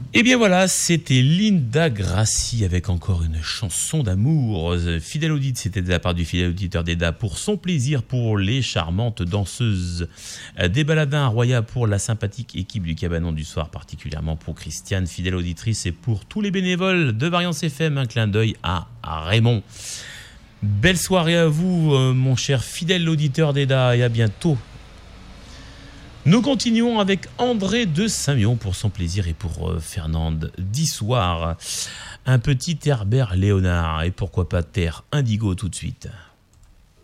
Et bien voilà, c'était Linda Grassi avec encore une chanson d'amour. Fidèle audite, c'était de la part du fidèle auditeur d'Eda pour son plaisir pour les charmantes danseuses. Des baladins à Roya pour la sympathique équipe du Cabanon du Soir, particulièrement pour Christiane, fidèle auditrice, et pour tous les bénévoles de Variance FM, un clin d'œil à Raymond. Belle soirée à vous, mon cher fidèle auditeur d'Eda, et à bientôt. Nous continuons avec André de Saint-Mion pour son plaisir et pour Fernande d'Issoire. Un petit Herbert Léonard et pourquoi pas Terre Indigo tout de suite.